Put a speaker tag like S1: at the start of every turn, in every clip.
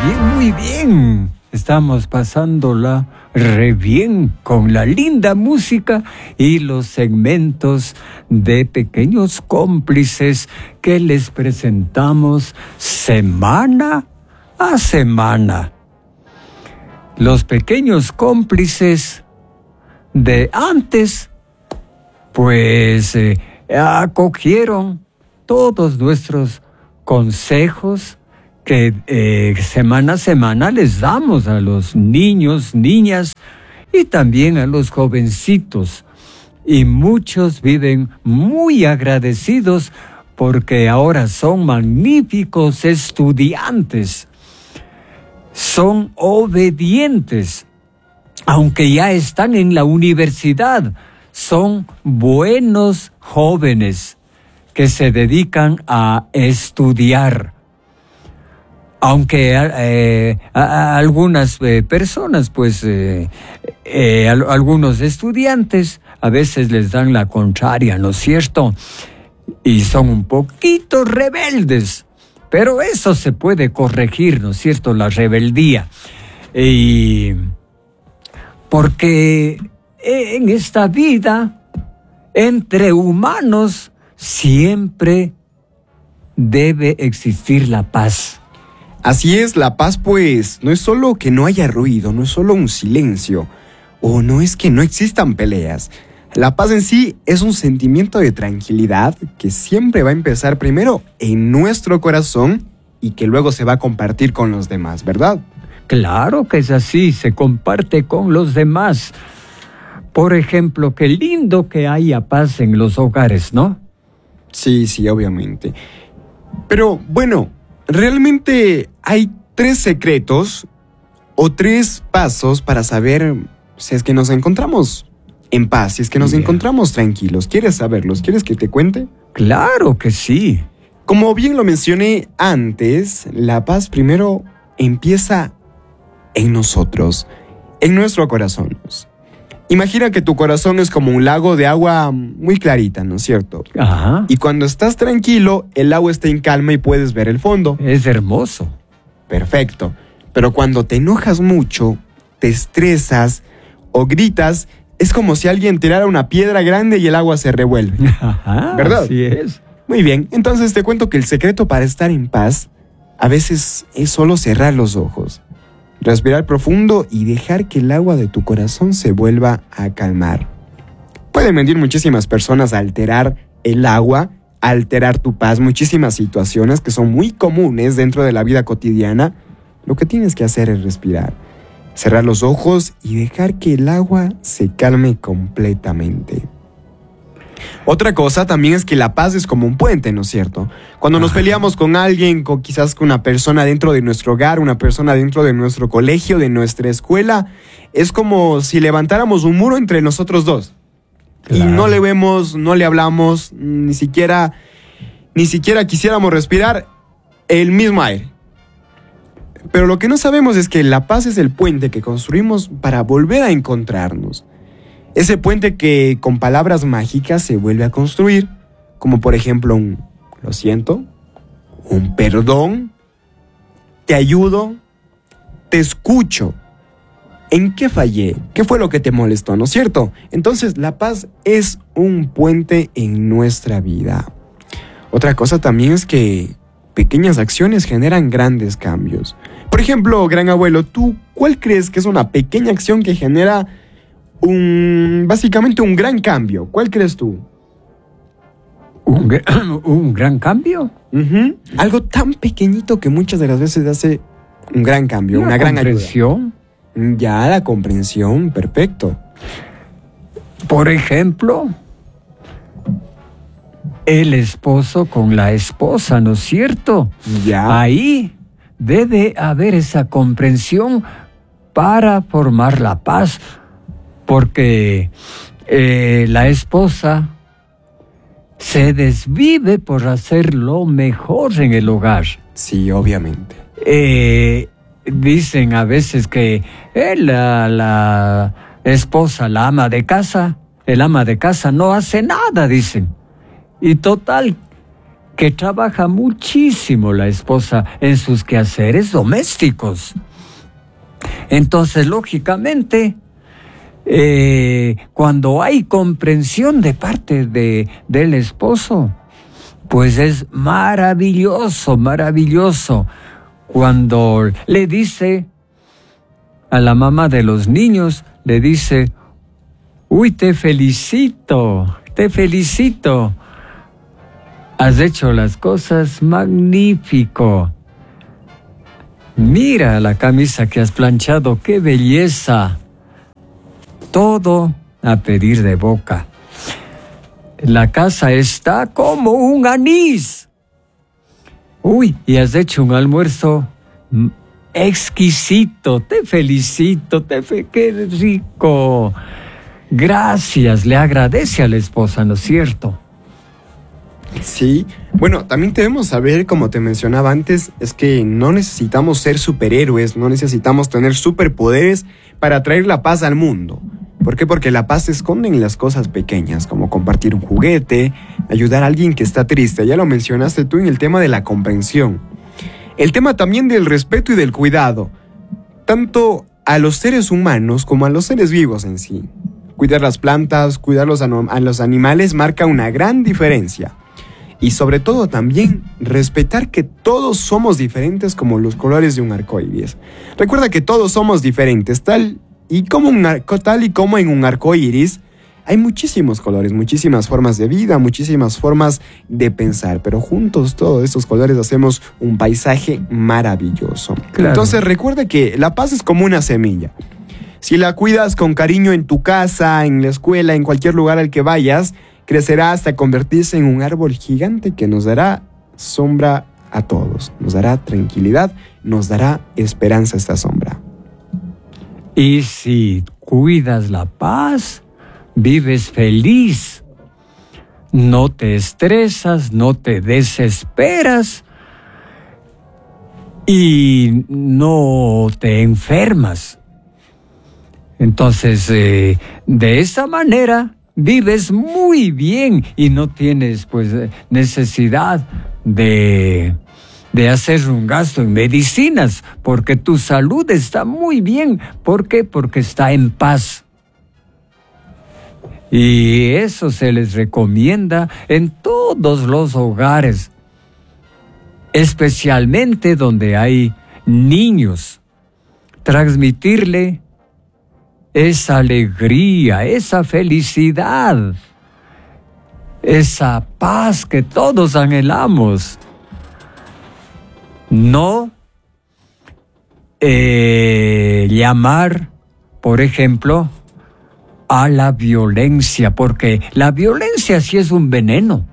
S1: bien, muy bien. Estamos pasándola re bien con la linda música y los segmentos de pequeños cómplices que les presentamos semana a semana. Los pequeños cómplices de antes, pues acogieron todos nuestros consejos que semana a semana les damos a los niños, niñas y también a los jovencitos. Y muchos viven muy agradecidos porque ahora son magníficos estudiantes. Son obedientes, aunque ya están en la universidad. Son buenos jóvenes que se dedican a estudiar. Aunque algunas personas, pues, algunos estudiantes, a veces les dan la contraria, ¿no es cierto? Y son un poquito rebeldes. Pero eso se puede corregir, ¿no es cierto? La rebeldía. Y porque en esta vida, entre humanos, siempre debe existir la paz.
S2: Así es, la paz pues no es solo que no haya ruido, no es solo un silencio, o no es que no existan peleas. La paz en sí es un sentimiento de tranquilidad que siempre va a empezar primero en nuestro corazón y que luego se va a compartir con los demás, ¿verdad?
S1: Claro que es así, se comparte con los demás. Por ejemplo, qué lindo que haya paz en los hogares, ¿no?
S2: Sí, obviamente. Pero bueno, realmente hay 3 secretos o 3 pasos para saber si es que nos encontramos en paz, si es que nos encontramos tranquilos. ¿Quieres saberlos? ¿Quieres que te cuente?
S1: Claro que sí.
S2: Como bien lo mencioné antes, la paz primero empieza en nosotros, en nuestro corazón. Imagina que tu corazón es como un lago de agua muy clarita, ¿no es cierto?
S1: Ajá.
S2: Y cuando estás tranquilo, el agua está en calma y puedes ver el fondo.
S1: Es hermoso.
S2: Perfecto. Pero cuando te enojas mucho, te estresas o gritas, es como si alguien tirara una piedra grande y el agua se revuelve.
S1: Ajá,
S2: ¿verdad?
S1: Así es.
S2: Muy bien, entonces te cuento que el secreto para estar en paz a veces es solo cerrar los ojos, respirar profundo y dejar que el agua de tu corazón se vuelva a calmar. Pueden venir muchísimas personas a alterar el agua, a alterar tu paz, muchísimas situaciones que son muy comunes dentro de la vida cotidiana. Lo que tienes que hacer es respirar, cerrar los ojos y dejar que el agua se calme completamente. Otra cosa también es que la paz es como un puente, ¿no es cierto? Cuando nos peleamos con alguien, quizás con una persona dentro de nuestro hogar, una persona dentro de nuestro colegio, de nuestra escuela, es como si levantáramos un muro entre nosotros dos. Claro. Y no le vemos, no le hablamos, ni siquiera quisiéramos respirar el mismo aire. Pero lo que no sabemos es que la paz es el puente que construimos para volver a encontrarnos. Ese puente que con palabras mágicas se vuelve a construir, como por ejemplo un lo siento, un perdón, te ayudo, te escucho. ¿En qué fallé? ¿Qué fue lo que te molestó? ¿No es cierto? Entonces la paz es un puente en nuestra vida. Otra cosa también es que pequeñas acciones generan grandes cambios. Por ejemplo, gran abuelo, ¿tú cuál crees que es una pequeña acción que genera básicamente un gran cambio? ¿Cuál crees tú?
S1: ¿Un gran cambio?
S2: Uh-huh. Algo tan pequeñito que muchas de las veces hace un gran cambio, una gran
S1: comprensión.
S2: Ayuda. Ya, la comprensión, perfecto.
S1: Por ejemplo, el esposo con la esposa, ¿no es cierto?
S2: Ya.
S1: Ahí debe haber esa comprensión para formar la paz. Porque la esposa se desvive por hacer lo mejor en el hogar.
S2: Sí, obviamente.
S1: Dicen a veces que la esposa, el ama de casa no hace nada, dicen. Y total, que trabaja muchísimo la esposa en sus quehaceres domésticos. Entonces, lógicamente, cuando hay comprensión de parte del esposo, pues es maravilloso, maravilloso. Cuando le dice a la mamá de los niños, le dice: uy, te felicito, has hecho las cosas magnífico. Mira la camisa que has planchado, qué belleza. Todo a pedir de boca. La casa está como un anís. Uy, y has hecho un almuerzo exquisito. Te felicito, qué rico. Gracias, le agradece a la esposa, ¿no es cierto?
S2: Sí, bueno, también debemos saber, como te mencionaba antes, es que no necesitamos ser superhéroes, no necesitamos tener superpoderes para traer la paz al mundo. ¿Por qué? Porque la paz se esconde en las cosas pequeñas, como compartir un juguete, ayudar a alguien que está triste. Ya lo mencionaste tú en el tema de la comprensión. El tema también del respeto y del cuidado, tanto a los seres humanos como a los seres vivos en sí. Cuidar las plantas, cuidar a los animales marca una gran diferencia. Y sobre todo también respetar que todos somos diferentes como los colores de un arcoíris. Recuerda que todos somos diferentes, tal y como en un arcoíris hay muchísimos colores, muchísimas formas de vida, muchísimas formas de pensar, pero juntos todos estos colores hacemos un paisaje maravilloso. Claro. Entonces recuerda que la paz es como una semilla. Si la cuidas con cariño en tu casa, en la escuela, en cualquier lugar al que vayas, crecerá hasta convertirse en un árbol gigante que nos dará sombra a todos, nos dará tranquilidad, nos dará esperanza esta sombra.
S1: Y si cuidas la paz, vives feliz, no te estresas, no te desesperas y no te enfermas. Entonces, de esa manera vives muy bien y no tienes pues necesidad de hacer un gasto en medicinas, porque tu salud está muy bien. ¿Por qué? Porque está en paz. Y eso se les recomienda en todos los hogares, especialmente donde hay niños. Transmitirle esa alegría, esa felicidad, esa paz que todos anhelamos. No llamar, por ejemplo, a la violencia, porque la violencia sí es un veneno.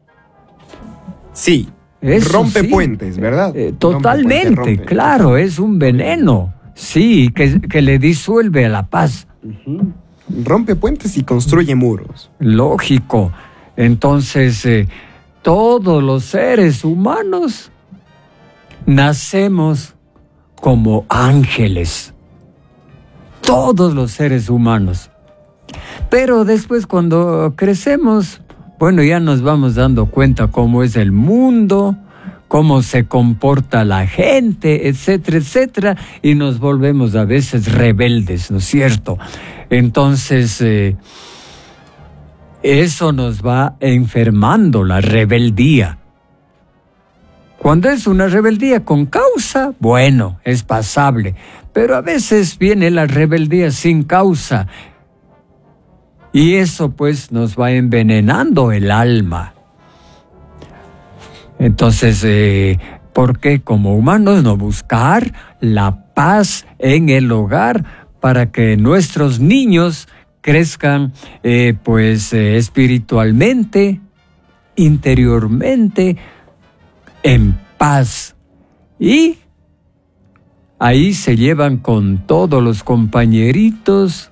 S2: Sí, rompe puentes, ¿verdad?
S1: Totalmente, claro, es un veneno. Sí, que le disuelve a la paz.
S2: Uh-huh. Rompe puentes y construye muros.
S1: Lógico. Entonces, todos los seres humanos nacemos como ángeles. Todos los seres humanos. Pero después, cuando crecemos, bueno, ya nos vamos dando cuenta cómo es el mundo, cómo se comporta la gente, etcétera, etcétera, y nos volvemos a veces rebeldes, ¿no es cierto? Entonces, eso nos va enfermando, la rebeldía. Cuando es una rebeldía con causa, bueno, es pasable, pero a veces viene la rebeldía sin causa, y eso pues nos va envenenando el alma. Entonces, ¿por qué como humanos no buscar la paz en el hogar para que nuestros niños crezcan espiritualmente, interiormente, en paz? Y ahí se llevan con todos los compañeritos,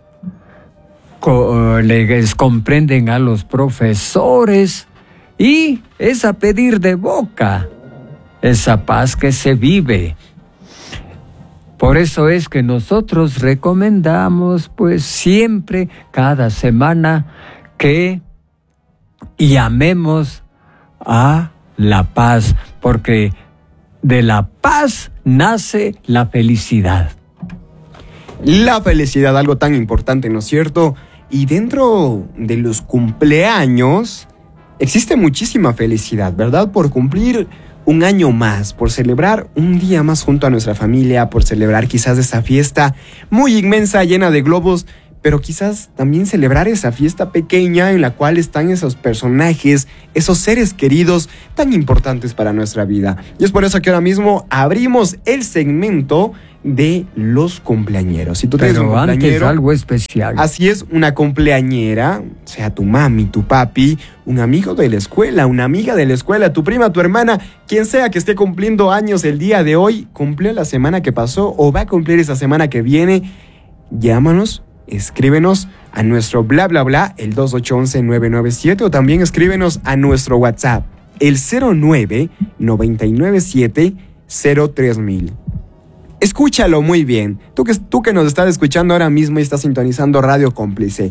S1: les comprenden a los profesores, y es a pedir de boca esa paz que se vive. Por eso es que nosotros recomendamos, pues siempre, cada semana, que llamemos a la paz, porque de la paz nace la felicidad.
S2: La felicidad, algo tan importante, ¿no es cierto? Y dentro de los cumpleaños existe muchísima felicidad, ¿verdad? Por cumplir un año más, por celebrar un día más junto a nuestra familia, por celebrar quizás esa fiesta muy inmensa, llena de globos, pero quizás también celebrar esa fiesta pequeña en la cual están esos personajes, esos seres queridos tan importantes para nuestra vida. Y es por eso que ahora mismo abrimos el segmento de los cumpleañeros. Si tú tienes un cumpleañero,
S1: antes algo especial.
S2: Así es, una cumpleañera, sea tu mami, tu papi, un amigo de la escuela, una amiga de la escuela, tu prima, tu hermana, quien sea que esté cumpliendo años el día de hoy, cumplió la semana que pasó o va a cumplir esa semana que viene, llámanos, escríbenos a nuestro bla bla bla, el 2811-997, o también escríbenos a nuestro WhatsApp, el 09-997-03000. Escúchalo muy bien. Tú que nos estás escuchando ahora mismo y estás sintonizando Radio Cómplice,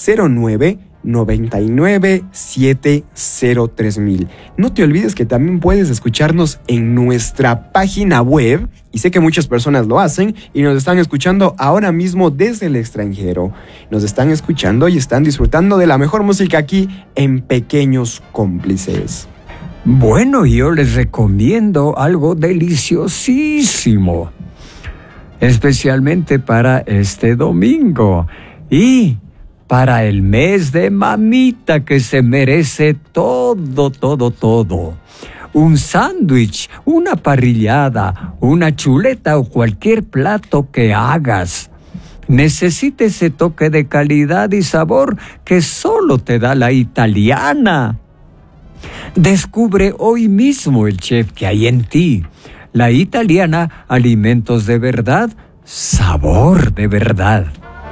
S2: 09-99-703000. No te olvides que también puedes escucharnos en nuestra página web, y sé que muchas personas lo hacen y nos están escuchando ahora mismo desde el extranjero. Nos están escuchando y están disfrutando de la mejor música aquí en Pequeños Cómplices.
S1: Bueno, yo les recomiendo algo deliciosísimo, especialmente para este domingo y para el mes de mamita, que se merece todo. Un sándwich, una parrillada, una chuleta o cualquier plato que hagas necesita ese toque de calidad y sabor que solo te da la italiana. Descubre hoy mismo el chef que hay en ti. La italiana, alimentos de verdad, sabor de verdad.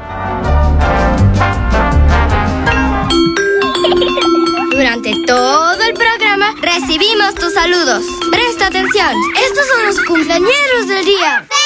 S3: Durante todo el programa recibimos tus saludos. Presta atención, estos son los cumpleañeros del día.